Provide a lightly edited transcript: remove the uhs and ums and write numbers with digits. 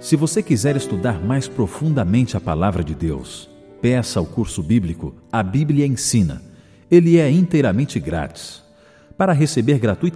Se você quiser estudar mais profundamente a Palavra de Deus, peça ao curso bíblico A Bíblia Ensina. Ele é inteiramente grátis. Para receber gratuitamente